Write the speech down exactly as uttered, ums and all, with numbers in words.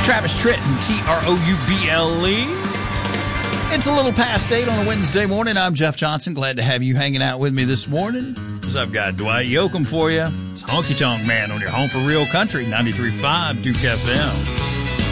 Travis Tritton, T R O U B L E. It's a little past eight on a Wednesday morning. I'm Jeff Johnson. Glad to have you hanging out with me this morning. As I've got Dwight Yoakam for you. It's Honky Tonk Man on your home for real country, ninety-three point five Duke F M.